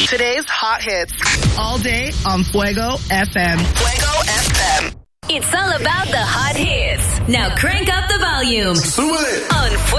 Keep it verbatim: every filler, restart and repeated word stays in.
Today's hot hits. All day on Fuego F M. Fuego F M. It's all about the hot hits. Now crank up the volume. Súbele. On Fuego.